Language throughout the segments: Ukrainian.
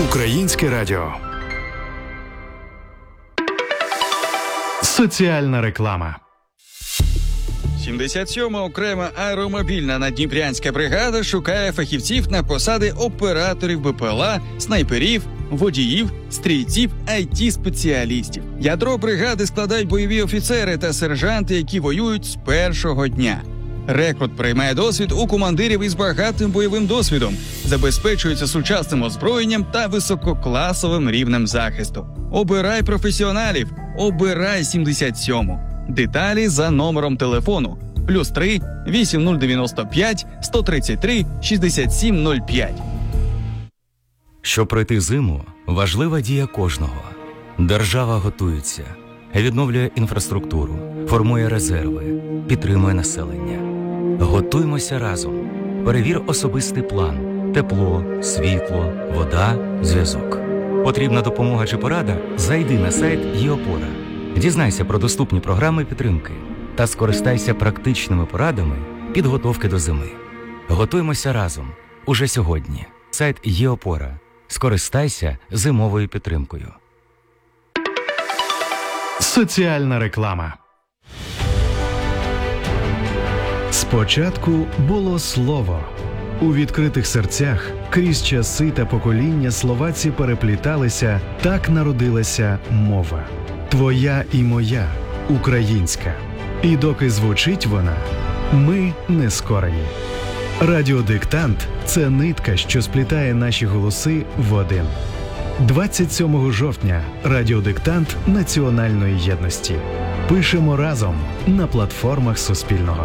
Українське радіо. Соціальна реклама. 77-ма окрема аеромобільна наддніпрянська бригада шукає фахівців на посади операторів БПЛА, снайперів, водіїв, стрільців, IT-спеціалістів. Ядро бригади складають бойові офіцери та сержанти, які воюють з першого дня. Рекрут приймає досвід у командирів із багатим бойовим досвідом, забезпечується сучасним озброєнням та висококласовим рівнем захисту. Обирай професіоналів, обирай 77-му. Деталі за номером телефону +3 8095 133 6705. Щоб пройти зиму, важлива дія кожного. Держава готується, відновлює інфраструктуру, формує резерви, підтримує населення. Готуймося разом. Перевір особистий план. Тепло, світло, вода, зв'язок. Потрібна допомога чи порада? Зайди на сайт ЄОПОРА. Дізнайся про доступні програми підтримки та скористайся практичними порадами підготовки до зими. Готуймося разом. Уже сьогодні. Сайт ЄОПОРА. Скористайся зимовою підтримкою. Соціальна реклама. Спочатку було слово. У відкритих серцях крізь часи та покоління словаці перепліталися, так народилася мова. Твоя і моя, українська. І доки звучить вона, ми не скорені. Радіодиктант – це нитка, що сплітає наші голоси в один. 27 жовтня радіодиктант національної єдності. Пишемо разом на платформах Суспільного.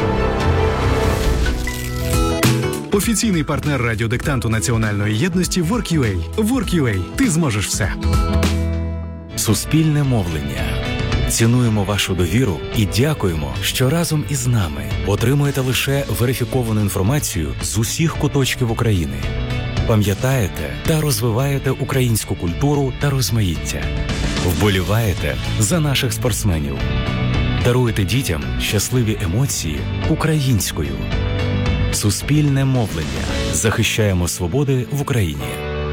Офіційний партнер радіодиктанту національної єдності Work.ua. Work.ua. Ти зможеш все. Суспільне мовлення. Цінуємо вашу довіру і дякуємо, що разом із нами отримуєте лише верифіковану інформацію з усіх куточків України. Пам'ятаєте та розвиваєте українську культуру та розмаїття. Вболіваєте за наших спортсменів. Даруєте дітям щасливі емоції українською. Суспільне мовлення. Захищаємо свободи в Україні.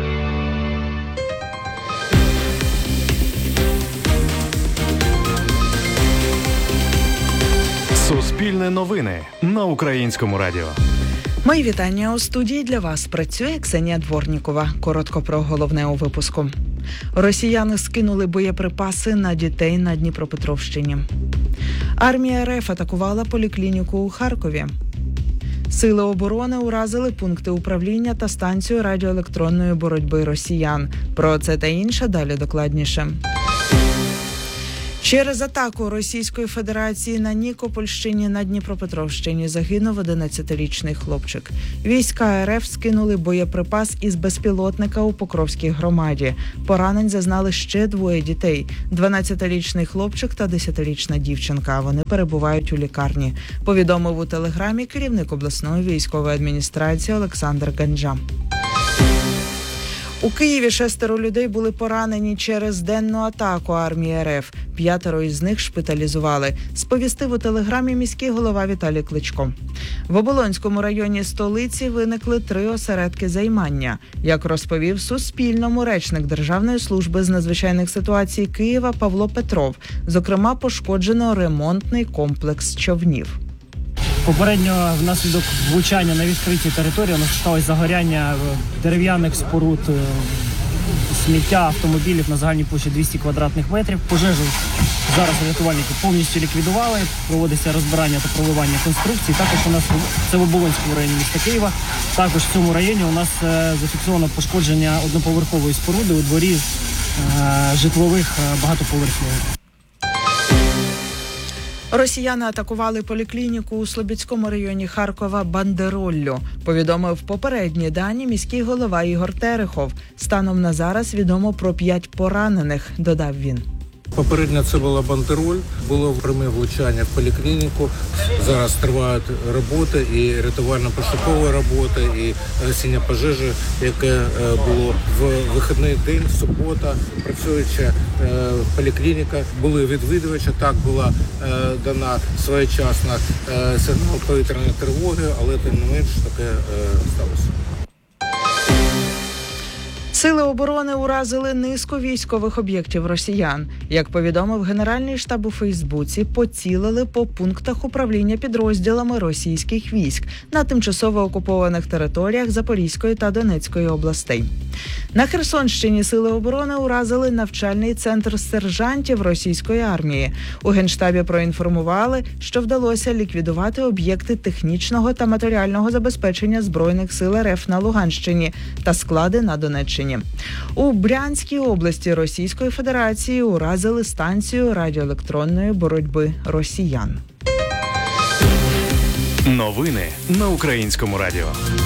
Суспільне новини на Українському радіо. Мої вітання. У студії для вас працює Ксенія Дворнікова. Коротко про головне у випуску. Росіяни скинули боєприпаси на дітей на Дніпропетровщині. Армія РФ атакувала поліклініку у Харкові. Сили оборони уразили пункти управління та станцію радіоелектронної боротьби росіян. Про це та інше далі докладніше. Через атаку Російської Федерації на Нікопольщині на Дніпропетровщині загинув 11-річний хлопчик. Війська РФ скинули боєприпас із безпілотника у Покровській громаді. Поранень зазнали ще двоє дітей – 12-річний хлопчик та 10-річна дівчинка. Вони перебувають у лікарні. Повідомив у телеграмі керівник обласної військової адміністрації Олександр Ганджа. У Києві 6 людей були поранені через денну атаку армії РФ. 5 із них шпиталізували. Сповістив у телеграмі міський голова Віталій Кличко. В Оболонському районі столиці виникли 3 осередки займання. Як розповів Суспільному речник Державної служби з надзвичайних ситуацій Києва Павло Петров, зокрема пошкоджено ремонтний комплекс човнів. Попередньо внаслідок влучання на відкритій території у нас сталося загоряння дерев'яних споруд, сміття автомобілів на загальній площі 200 квадратних метрів. Пожежу зараз рятувальники повністю ліквідували, проводиться розбирання та проливання конструкцій. Також у нас це в Оболонському районі міста Києва. Також в цьому районі у нас зафіксовано пошкодження одноповерхової споруди у дворі житлових багатоповерхівок. Росіяни атакували поліклініку у Слобідському районі Харкова бандероллю. Повідомив попередні дані міський голова Ігор Терехов. Станом на зараз відомо про 5 поранених, додав він. Попередньо це була бандероль, було пряме влучання в поліклініку. Зараз тривають роботи, і рятувально-пошукові роботи, і гасіння пожежі, яке було в вихідний день, в суботу, працююча поліклініка. Були відвідувачі, так була дана своєчасна сигнал повітряної тривоги, але тим не менш таке сталося. Сили оборони уразили низку військових об'єктів росіян. Як повідомив Генеральний штаб у Фейсбуці, поцілили по пунктах управління підрозділами російських військ на тимчасово окупованих територіях Запорізької та Донецької областей. На Херсонщині сили оборони уразили навчальний центр сержантів російської армії. У Генштабі проінформували, що вдалося ліквідувати об'єкти технічного та матеріального забезпечення Збройних сил РФ на Луганщині та склади на Донеччині. У Брянській області Російської Федерації уразили станцію радіоелектронної боротьби росіян. Новини на Українському радіо.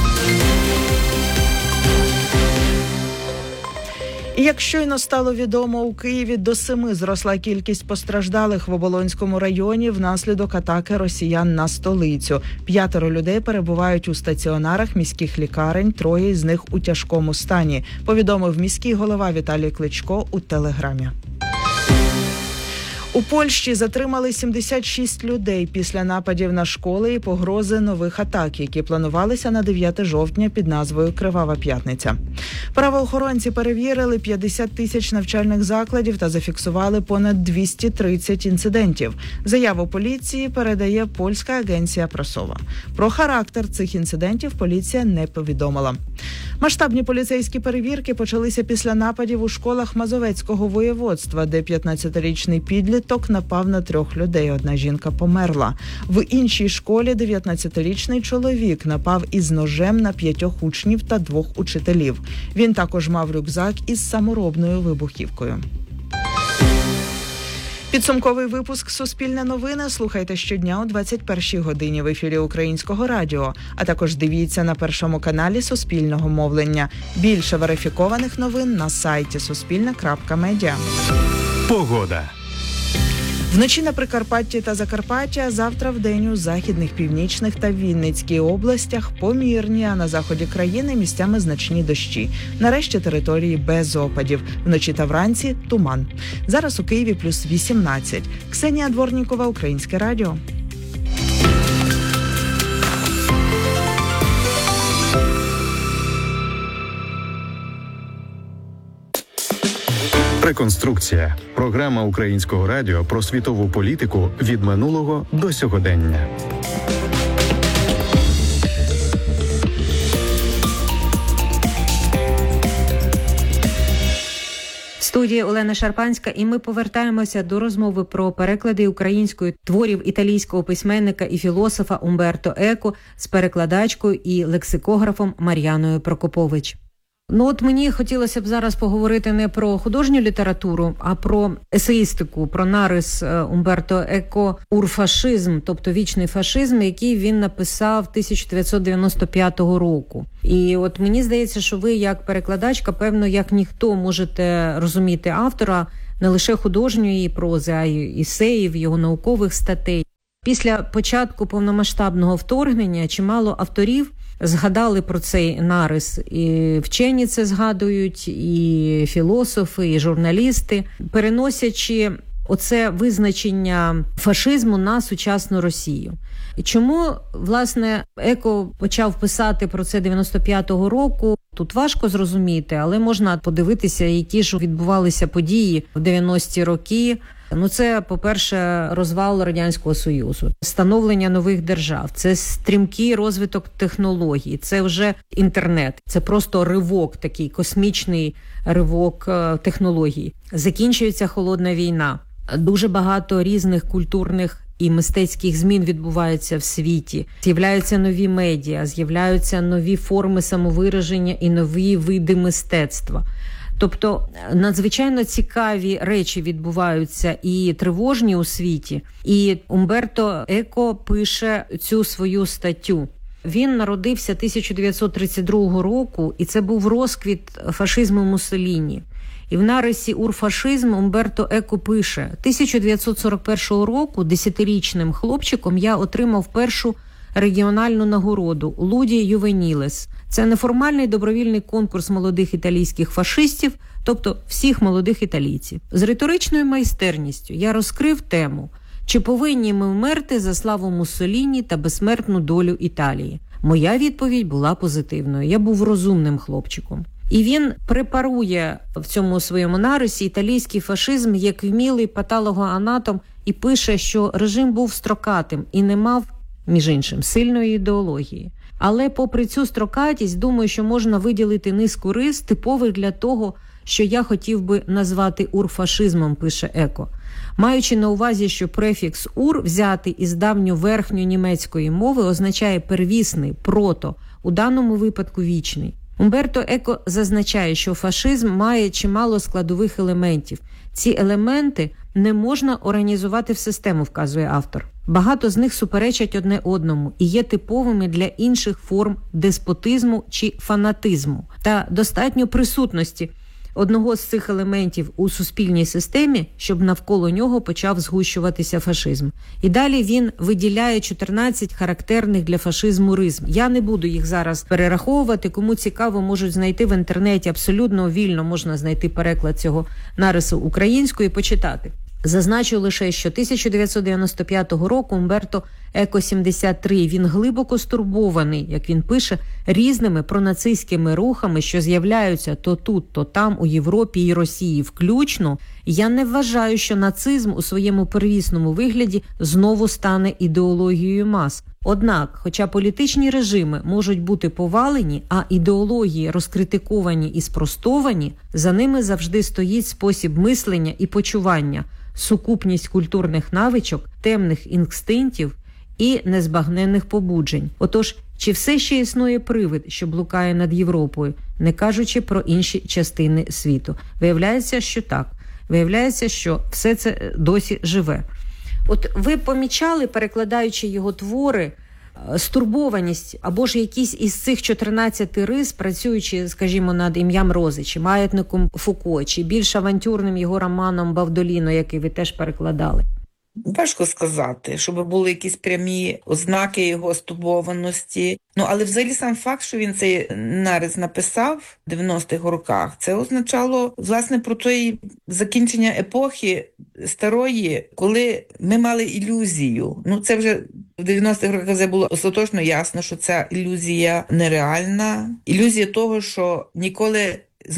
І як щойно стало відомо, у Києві до 7 зросла кількість постраждалих в Оболонському районі внаслідок атаки росіян на столицю. 5 людей перебувають у стаціонарах міських лікарень, 3 з них у тяжкому стані, повідомив міський голова Віталій Кличко у Телеграмі. У Польщі затримали 76 людей після нападів на школи і погрози нових атак, які планувалися на 9 жовтня під назвою «Кривава п'ятниця». Правоохоронці перевірили 50 тисяч навчальних закладів та зафіксували понад 230 інцидентів. Заяву поліції передає польська агенція «Прасова». Про характер цих інцидентів поліція не повідомила. Масштабні поліцейські перевірки почалися після нападів у школах Мазовецького воєводства, де 15-річний підліток напав на 3 людей. 1 жінка померла. В іншій школі 19-річний чоловік напав із ножем на 5 учнів та 2 учителів. Він також мав рюкзак із саморобною вибухівкою. Підсумковий випуск «Суспільне новини» слухайте щодня о 21-й годині в ефірі Українського радіо, а також дивіться на Першому каналі Суспільного мовлення. Більше верифікованих новин на сайті suspilne.media. Погода. Вночі на Прикарпатті та Закарпаття, завтра вдень у західних, північних та Вінницькій областях помірні, а на заході країни місцями значні дощі. Нарешті території без опадів. Вночі та вранці – туман. Зараз у Києві плюс 18. Ксенія Дворнікова, Українське радіо. Реконструкція. Програма Українського радіо про світову політику від минулого до сьогодення. В студії Олена Шарпанська, і ми повертаємося до розмови про переклади українською творів італійського письменника і філософа Умберто Еко з перекладачкою і лексикографом Мар'яною Прокопович. От мені хотілося б зараз поговорити не про художню літературу, а про есеїстику, про нарис Умберто Еко «Урфашизм», тобто «Вічний фашизм», який він написав 1995 року. І от мені здається, що ви як перекладачка, певно, як ніхто можете розуміти автора не лише художньої прози, а й есеїв, його наукових статей. Після початку повномасштабного вторгнення чимало авторів згадали про цей нарис. І вчені це згадують, і філософи, і журналісти, переносячи оце визначення фашизму на сучасну Росію. І чому, власне, Еко почав писати про це 95-го року? Тут важко зрозуміти, але можна подивитися, які ж відбувалися події в 90-ті роки. Це, по-перше, розвал Радянського Союзу, становлення нових держав, це стрімкий розвиток технологій, це вже інтернет, це просто ривок, такий космічний ривок технологій. Закінчується холодна війна, дуже багато різних культурних і мистецьких змін відбуваються в світі. З'являються нові медіа, з'являються нові форми самовираження і нові види мистецтва. Тобто надзвичайно цікаві речі відбуваються і тривожні у світі. І Умберто Еко пише цю свою статтю. Він народився 1932 року, і це був розквіт фашизму Муссоліні. І в нарисі «Урфашизм» Умберто Еко пише: 1941 року 10-річним хлопчиком я отримав першу регіональну нагороду «Луді Ювенілес». Це неформальний добровільний конкурс молодих італійських фашистів, тобто всіх молодих італійців. З риторичною майстерністю я розкрив тему: чи повинні ми вмерти за славу Муссоліні та безсмертну долю Італії? Моя відповідь була позитивною. Я був розумним хлопчиком. І він препарує в цьому своєму нарисі італійський фашизм як вмілий патологоанатом і пише, що режим був строкатим і не мав, між іншим, сильної ідеології. Але попри цю строкатість, думаю, що можна виділити низку рис, типових для того, що я хотів би назвати урфашизмом, пише Еко. Маючи на увазі, що префікс «ур», взятий із давньоверхньонімецької мови, означає первісний, прото, у даному випадку вічний. Умберто Еко зазначає, що фашизм має чимало складових елементів. Ці елементи не можна організувати в систему, вказує автор. Багато з них суперечать одне одному і є типовими для інших форм деспотизму чи фанатизму. Та достатньо присутності одного з цих елементів у суспільній системі, щоб навколо нього почав згущуватися фашизм. І далі він виділяє 14 характерних для фашизму рис. Я не буду їх зараз перераховувати. Кому цікаво, можуть знайти в інтернеті. Абсолютно вільно можна знайти переклад цього нарису українською і почитати. Зазначу лише, що 1995 року Умберто Еко 73, він глибоко стурбований, як він пише, різними пронацистськими рухами, що з'являються то тут, то там, у Європі і Росії включно. Я не вважаю, що нацизм у своєму первісному вигляді знову стане ідеологією мас. Однак, хоча політичні режими можуть бути повалені, а ідеології розкритиковані і спростовані, за ними завжди стоїть спосіб мислення і почування, сукупність культурних навичок, темних інстинктів і незбагненних побуджень. Отож, чи все ще існує привид, що блукає над Європою, не кажучи про інші частини світу? Виявляється, що так. Виявляється, що все це досі живе. От ви помічали, перекладаючи його твори, стурбованість або ж якісь із цих 14 рис, працюючи, скажімо, над «Ім'ям Рози», чи «Маятником Фуко», чи більш авантюрним його романом «Бавдоліно», який ви теж перекладали? Важко сказати, щоб були якісь прямі ознаки його стурбованості. Але взагалі сам факт, що він цей нарис написав в 90-х роках, це означало, власне, про той закінчення епохи старої, коли ми мали ілюзію. Це вже в 90-х роках вже було остаточно ясно, що ця ілюзія нереальна. Ілюзія того, що ніколи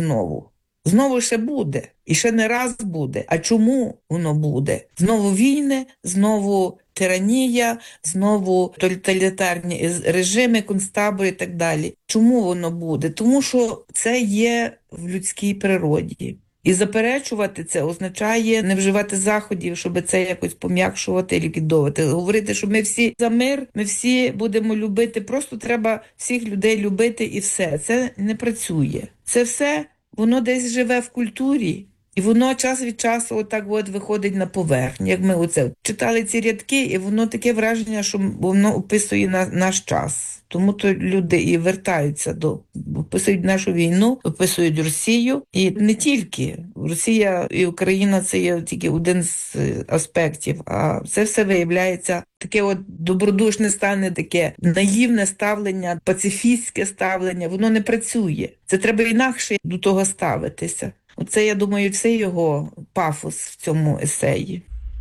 знову ще буде. І ще не раз буде. А чому воно буде? Знову війни, знову тиранія, знову тоталітарні режими, концтабори і так далі. Чому воно буде? Тому що це є в людській природі. І заперечувати це означає не вживати заходів, щоб це якось пом'якшувати, ліквідовувати. Говорити, що ми всі за мир, ми всі будемо любити. Просто треба всіх людей любити і все. Це не працює. Це все, воно десь живе в культурі. І воно час від часу отак виходить на поверхню, як ми оце читали ці рядки, і воно таке враження, що воно описує наш час. Тому то люди і вертаються описують нашу війну, описують Росію. І не тільки. Росія і Україна – це є тільки один з аспектів, а це все виявляється таке добродушне стане, таке наївне ставлення, пацифістське ставлення, воно не працює. Це треба інакше до того ставитися. Оце, я думаю, все його пафос в цьому есеї.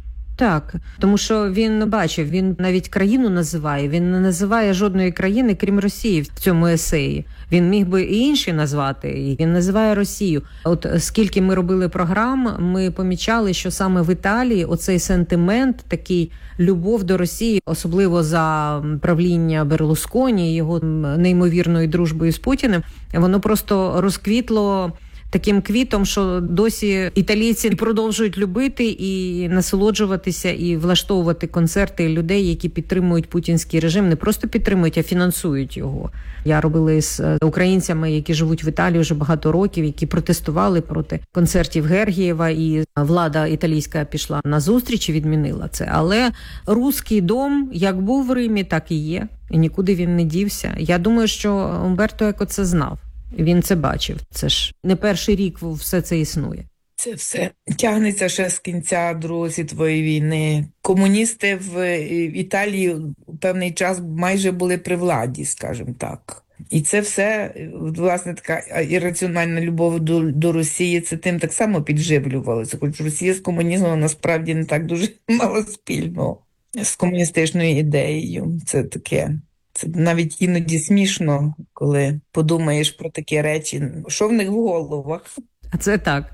Так, тому що він бачив, він навіть країну називає, він не називає жодної країни, крім Росії, в цьому есеї. Він міг би і інші назвати, і він називає Росію. От скільки ми робили програм, ми помічали, що саме в Італії оцей сентимент, такий любов до Росії, особливо за правління Берлусконі, його неймовірною дружбою з Путіним, воно просто розквітло таким квітом, що досі італійці продовжують любити і насолоджуватися, і влаштовувати концерти людей, які підтримують путінський режим. Не просто підтримують, а фінансують його. Я робила з українцями, які живуть в Італії вже багато років, які протестували проти концертів Гергієва, і влада італійська пішла на зустріч і відмінила це. Але Руський дом, як був в Римі, так і є. І нікуди він не дівся. Я думаю, що Умберто Еко це знав. Він це бачив. Це ж не перший рік все це існує. Це все тягнеться ще з кінця Другої світової війни. Комуністи в Італії певний час майже були при владі, скажімо так. І це все, власне, така ірраціональна любов до Росії, це тим так само підживлювалося. Хоч Росія з комунізмом насправді не так дуже мало спільного з комуністичною ідеєю. Це таке. Це навіть іноді смішно, коли подумаєш про такі речі, що в них в головах. Це так.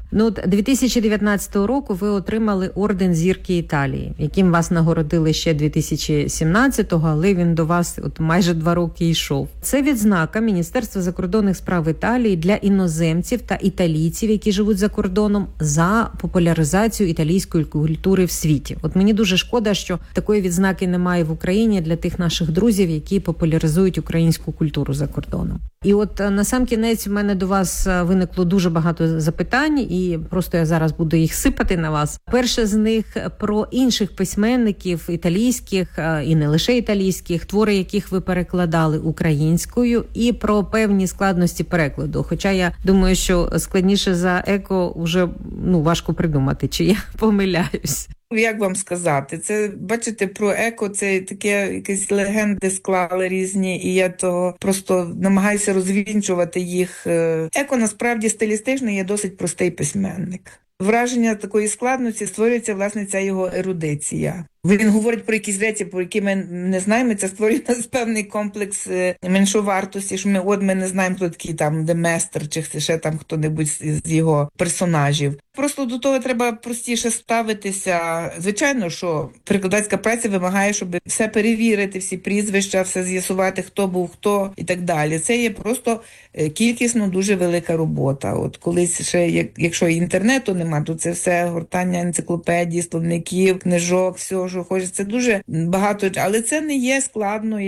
2019 року ви отримали орден Зірки Італії, яким вас нагородили ще 2017-го, але він до вас майже 2 роки йшов. Це відзнака Міністерства закордонних справ Італії для іноземців та італійців, які живуть за кордоном, за популяризацію італійської культури в світі. Мені дуже шкода, що такої відзнаки немає в Україні для тих наших друзів, які популяризують українську культуру за кордоном. І насамкінець у мене до вас виникло дуже багато запитань, і просто я зараз буду їх сипати на вас. Перше з них про інших письменників італійських, і не лише італійських, твори яких ви перекладали українською, і про певні складності перекладу. Хоча я думаю, що складніше за Еко вже важко придумати, чи я помиляюсь. Як вам сказати? Це, бачите, про Еко, це таке якісь легенди склали різні, і я то просто намагаюся розвінчувати їх. Еко, насправді, стилістично є досить простий письменник. Враження такої складності створюється, власне, ця його ерудиція. Він говорить про якісь речі, про які ми не знаємо. Це створює нас певний комплекс меншовартості, що ми не знаємо, хто такий там Деместр, чи ще там хто-небудь з його персонажів. Просто до того треба простіше ставитися. Звичайно, що перекладацька праця вимагає, щоб все перевірити, всі прізвища, все з'ясувати, хто був хто і так далі. Це є просто кількісно дуже велика робота. Колись ще, якщо інтернету нема, то це все гортання енциклопедій, словників, книжок, всього, що хочеться. Це дуже багато, але це не є складно,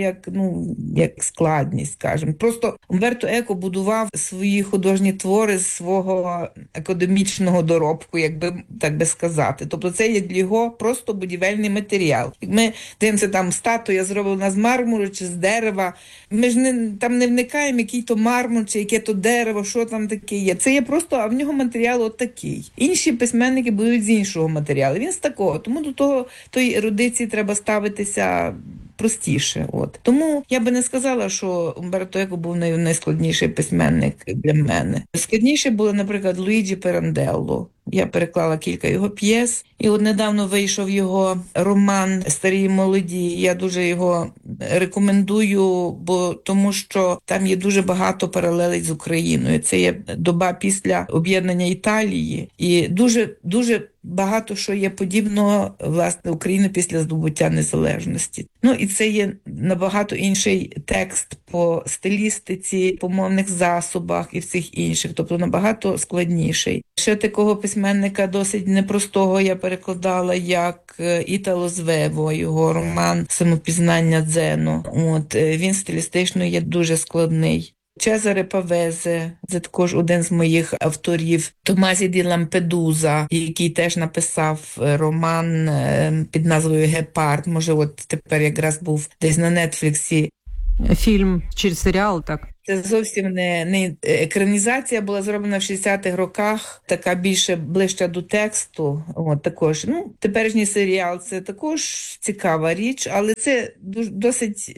як складність, скажімо. Просто Умберто Еко будував свої художні твори з свого академічного доробку, так би сказати. Тобто це є для його просто будівельний матеріал. Як ми дивимося, там статуя зроблена з мармуру чи з дерева, ми ж не вникаємо, який то мармур чи яке то дерево, що там таке є. Це є просто, а в нього матеріал отакий. Інші письменники будуть з іншого матеріалу. Він з такого. Тому до тої ерудиції треба ставитися простіше. Тому я би не сказала, що Умберто Еко був найскладніший письменник для мене. Складніше було, наприклад, Луїджі Піранделло. Я переклала кілька його п'єс, і недавно вийшов його роман «Старі і молоді». Я дуже його рекомендую, тому що там є дуже багато паралелей з Україною. Це є доба після об'єднання Італії, і дуже багато що є подібного, власне, України після здобуття незалежності. І це є набагато інший текст по стилістиці, по мовних засобах і всіх інших, тобто набагато складніший. Ще такого письменника досить непростого я перекладала, як Італо Звево, його роман «Самопізнання дзену». Він стилістично є дуже складний. Чезаре Павезе, це також один з моїх авторів. Томазі ді Лампедуза, який теж написав роман під назвою «Гепард». Може, тепер якраз був десь на Нетфліксі. Фільм чи серіал, так? Це зовсім не екранізація, була зроблена в 60-х роках, така більше ближча до тексту. Також, теперішній серіал – це також цікава річ, але це досить...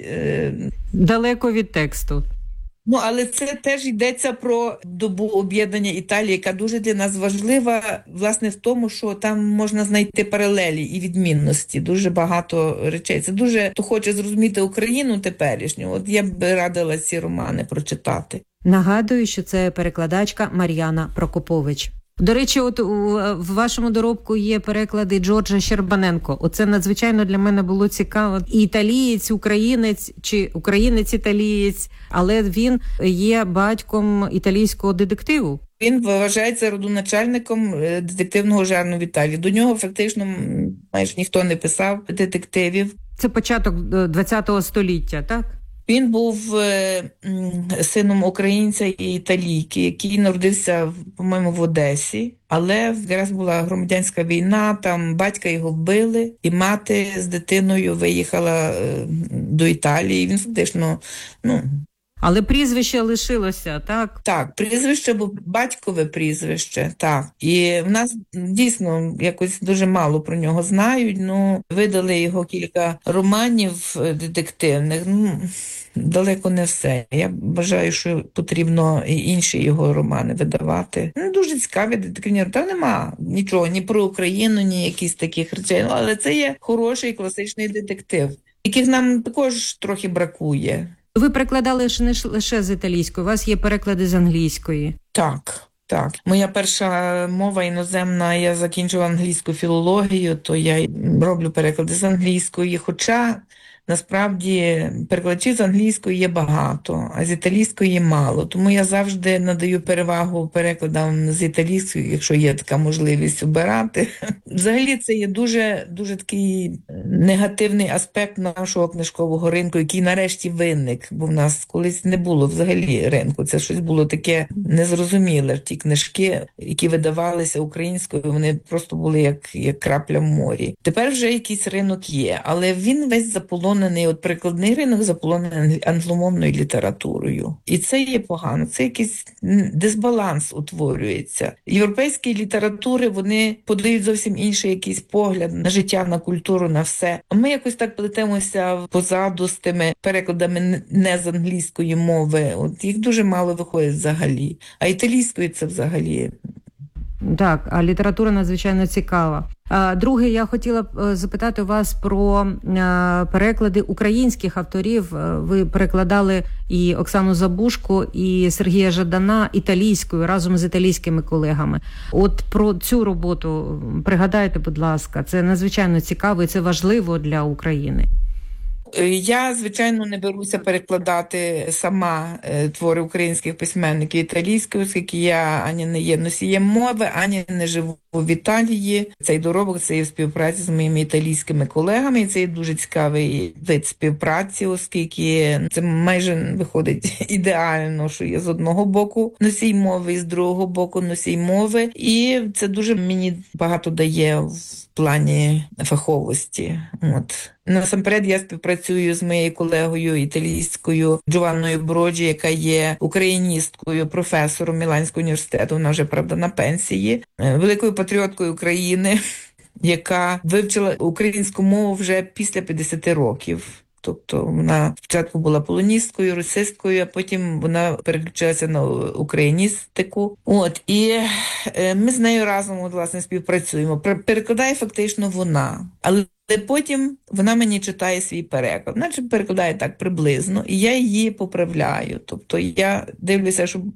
далеко від тексту. Але це теж йдеться про добу об'єднання Італії, яка дуже для нас важлива, власне, в тому, що там можна знайти паралелі і відмінності. Дуже багато речей. Це дуже, хто хоче зрозуміти Україну теперішню, я б радила ці романи прочитати. Нагадую, що це перекладачка Мар'яна Прокопович. До речі, в вашому доробку є переклади Джорджа Щербаненко. Оце надзвичайно для мене було цікаво. Італієць, українець чи українець-італієць, але він є батьком італійського детективу. Він вважається родоначальником детективного жанру в Італії. До нього фактично майже ніхто не писав детективів. Це початок ХХ століття, так? Він був сином українця і італійки, який народився, по-моєму, в Одесі. Але якраз була громадянська війна, там батька його вбили, і мати з дитиною виїхала до Італії. Він фактично, Але прізвище лишилося, так? Так, прізвище, бо батькове прізвище, так. І в нас дійсно якось дуже мало про нього знають. Видали його кілька романів детективних. Далеко не все. Я вважаю, що потрібно і інші його романи видавати. Дуже цікаві детективні. Там нема нічого, ні про Україну, ні якісь таких речей. Але це є хороший класичний детектив, яких нам також трохи бракує. Ви перекладали ж не лише з італійської, у вас є переклади з англійської. Так. Моя перша мова іноземна, я закінчила англійську філологію, то я роблю переклади з англійської, хоча насправді перекладачів з англійської є багато, а з італійської мало. Тому я завжди надаю перевагу перекладам з італійської, якщо є така можливість обирати. Взагалі це є дуже такий негативний аспект нашого книжкового ринку, який нарешті виник, бо в нас колись не було взагалі ринку. Це щось було таке незрозуміле. Ті книжки, які видавалися українською, вони просто були як крапля в морі. Тепер вже якийсь ринок є, але він весь заполонений. От перекладний ринок заполонений англомовною літературою. І це є погано, це якийсь дисбаланс утворюється. Європейські літератури, вони подають зовсім інший якийсь погляд на життя, на культуру, на все. А ми якось так плетемося позаду з тими перекладами не з англійської мови. От їх дуже мало виходить взагалі. А італійської це взагалі... Так, а література надзвичайно цікава. Друге, я хотіла б запитати вас про переклади українських авторів. Ви перекладали і Оксану Забушко, і Сергія Жадана італійською разом з італійськими колегами. От про цю роботу пригадайте, будь ласка, це надзвичайно цікаво і це важливо для України. Я, звичайно, не беруся перекладати сама твори українських письменників італійською, оскільки я ані не є носієм мови, ані не живу в Італії. Цей доробок, це є в співпраці з моїми італійськими колегами, і це є дуже цікавий вид співпраці, оскільки це майже виходить ідеально, що є з одного боку носій мови, і з другого боку носій мови, і це дуже мені багато дає в плані фаховості. От. Насамперед я співпрацюю з моєю колегою італійською Джованною Броджі, яка є україністкою, професором Міланського університету, вона вже, правда, на пенсії, великою патріоткою України, яка вивчила українську мову вже після 50 років. Тобто вона спочатку була полоністкою, русисткою, а потім вона переключилася на україністику. От, і ми з нею разом, власне, співпрацюємо. Перекладає фактично вона, але потім вона мені читає свій переклад. Наче перекладає так приблизно, і я її поправляю. Тобто я дивлюся, щоб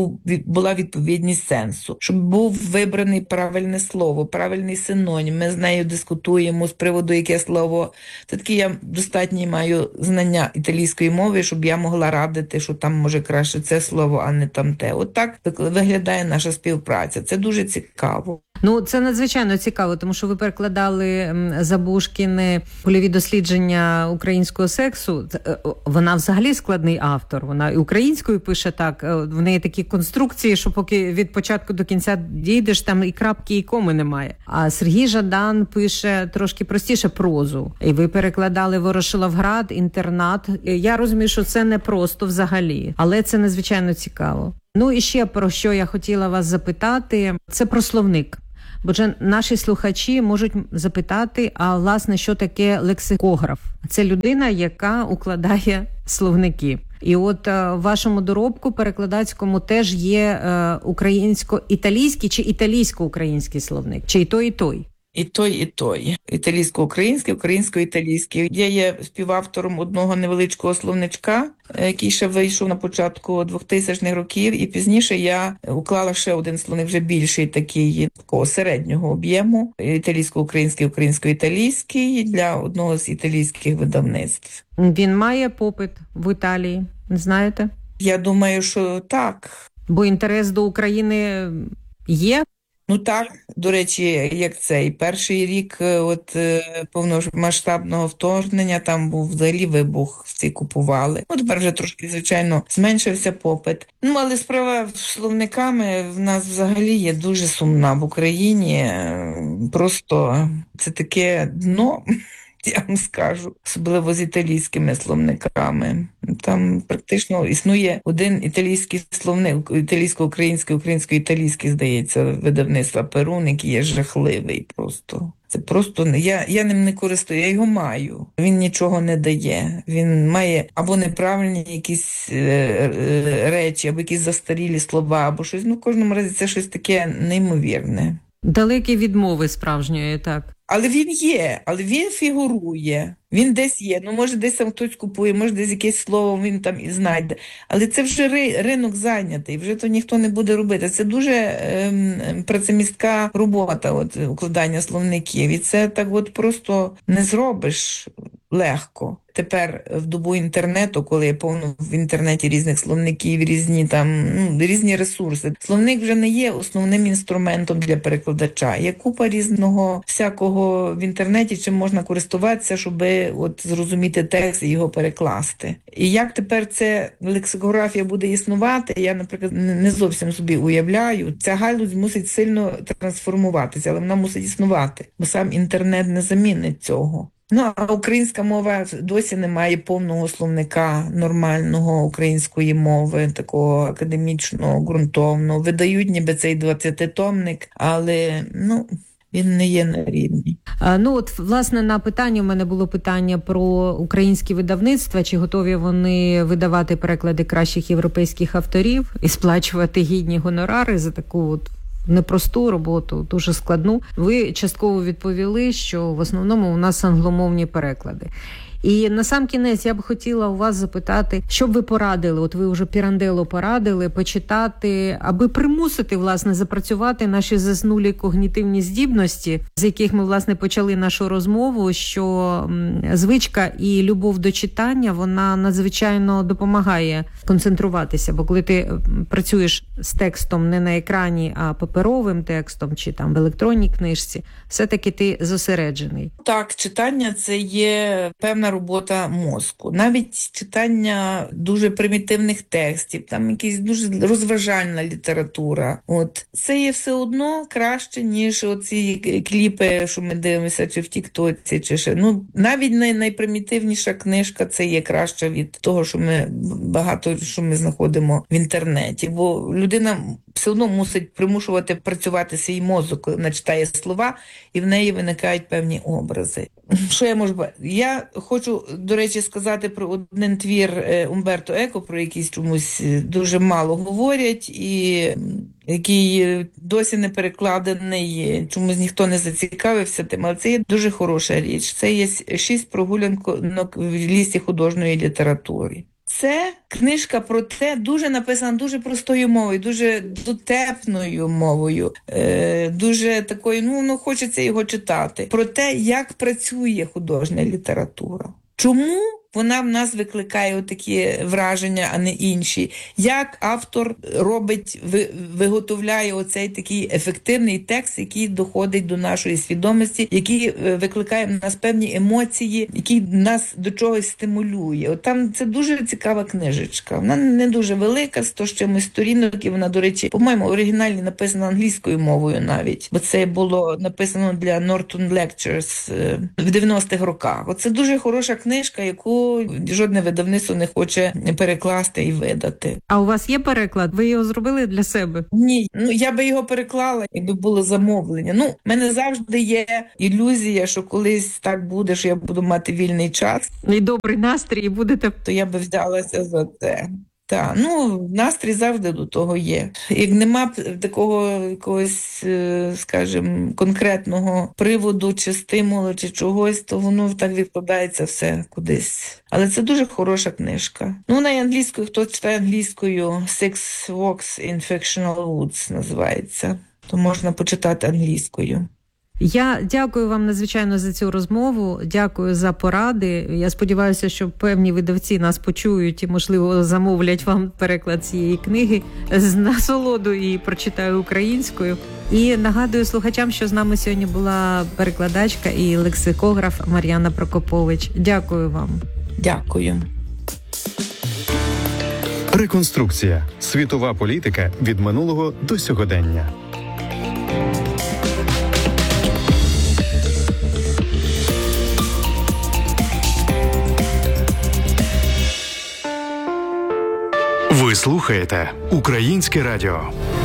була відповідність сенсу, щоб був вибраний правильне слово, правильний синонім. Ми з нею дискутуємо з приводу, яке слово. Це таки я достатньо маю знання італійської мови, щоб я могла радити, що там може краще це слово, а не там те. От так виглядає наша співпраця. Це дуже цікаво. Ну, це надзвичайно цікаво, тому що ви перекладали Забушкіни польові дослідження українського сексу. Вона взагалі складний автор. Вона і українською пише так. В неї такі конструкції, що поки від початку до кінця дійдеш, там і крапки, і коми немає. А Сергій Жадан пише трошки простіше прозу. І ви перекладали Ворошиловград, інтернат. Я розумію, що це не просто взагалі, але це надзвичайно цікаво. Ну і ще про що я хотіла вас запитати, це про словник. Бо ж наші слухачі можуть запитати, а власне, що таке лексикограф? Це людина, яка укладає словники. І от в вашому доробку перекладацькому теж є українсько-італійський чи італійсько-український словник? Чи і той, і той? І той, і той. Італійсько-український, українсько-італійський. Я є співавтором одного невеличкого словничка, який ще вийшов на початку 2000-х років, і пізніше я уклала ще один словник, вже більший такий, такого середнього об'єму, італійсько-український, українсько-італійський, для одного з італійських видавництв. Він має попит в Італії, знаєте? Я думаю, що так. Бо інтерес до України є? Ну так, до речі, як цей перший рік повномасштабного вторгнення, там був взагалі вибух, всі купували. Ну, тепер вже трошки, звичайно, зменшився попит. Ну, але справа з словниками в нас взагалі є дуже сумна в Україні. Просто це таке дно, я вам скажу, особливо з італійськими словниками. Там практично існує один італійський словник, італійсько-український, українсько-італійський, здається, видавництва Перун, який є жахливий просто. Це просто, я ним не користую, я його маю. Він нічого не дає. Він має або неправильні якісь речі, або якісь застарілі слова, або щось. Ну, в кожному разі це щось таке неймовірне. Далекий від мови справжньої, так. Але він є, але він фігурує, він десь є. Ну, може, десь там хтось купує, може, десь якесь слово він там і знайде. Але це вже ринок зайнятий, вже то ніхто не буде робити. Це дуже працемістка робота, от, укладання словників. І це так от просто не зробиш легко. Тепер в добу інтернету, коли є повно в інтернеті різних словників, різні ресурси, словник вже не є основним інструментом для перекладача. Є купа різного всякого в інтернеті, чим можна користуватися, щоб от зрозуміти текст і його перекласти. І як тепер ця лексикографія буде існувати, я, наприклад, не зовсім собі уявляю. Ця галузь мусить сильно трансформуватися, але вона мусить існувати, бо сам інтернет не замінить цього. Ну, а українська мова досі не має повного словника нормального української мови, такого академічного, ґрунтовного. Видають ніби цей 20-томник, але, він не є на рівні. От, власне, на питання, у мене було питання про українські видавництва, чи готові вони видавати переклади кращих європейських авторів і сплачувати гідні гонорари за таку от непросту роботу, дуже складну. Ви частково відповіли, що в основному у нас англомовні переклади. І насамкінець я б хотіла у вас запитати, що б ви порадили, от ви вже Піранделло порадили, почитати, аби примусити, власне, запрацювати наші заснулі когнітивні здібності, з яких ми, власне, почали нашу розмову, що звичка і любов до читання, вона надзвичайно допомагає концентруватися, бо коли ти працюєш з текстом не на екрані, а паперовим текстом, чи там в електронній книжці, все-таки ти зосереджений. Так, читання – це є певна робота мозку. Навіть читання дуже примітивних текстів, там якась дуже розважальна література. От. Це є все одно краще, ніж оці кліпи, що ми дивимося, чи в Тік-Тоці, чи ще. Навіть найпримітивніша книжка – це є краще від того, що ми знаходимо в інтернеті. Бо людина все одно мусить примушувати працювати свій мозок, коли вона читає слова, і в неї виникають певні образи. Що я можу бачити? Я хочу, до речі, сказати про один твір Умберто Еко, про який чомусь дуже мало говорять, і який досі не перекладений, чомусь ніхто не зацікавився тим, але це є дуже хороша річ. Це є 6 прогулянок в лісі художньої літератури. Це книжка про те, дуже написана дуже простою мовою, дуже дотепною мовою, дуже такою, хочеться його читати. Про те, як працює художня література. Чому вона в нас викликає такі враження, а не інші? Як автор виготовляє оцей такий ефективний текст, який доходить до нашої свідомості, який викликає в нас певні емоції, який нас до чогось стимулює. От там це дуже цікава книжечка. Вона не дуже велика, 100 з чимось сторінок, і вона, до речі, по-моєму, оригінально написана англійською мовою навіть, бо це було написано для Norton Lectures в 90-х роках. Оце дуже хороша книжка, яку жодне видавництво не хоче перекласти і видати. А у вас є переклад? Ви його зробили для себе? Ні, я би його переклала, якби було замовлення. В мене завжди є ілюзія, що колись так буде, що я буду мати вільний час. І добрий настрій, і будете... То я би взялася за це. Так, настрій завжди до того є. Як нема такого якогось, скажімо, конкретного приводу, чи стимулу, чи чогось, то воно так відкладається все кудись. Але це дуже хороша книжка. Вона і англійською, хто читає англійською, Six Walks in Fictional Woods називається. То можна почитати англійською. Я дякую вам надзвичайно за цю розмову, дякую за поради. Я сподіваюся, що певні видавці нас почують і, можливо, замовлять вам переклад цієї книги з насолодою і прочитаю українською. І нагадую слухачам, що з нами сьогодні була перекладачка і лексикограф Мар'яна Прокопович. Дякую вам. Дякую. Реконструкція. Світова політика від минулого до сьогодення. Ви слухаєте Українське радіо.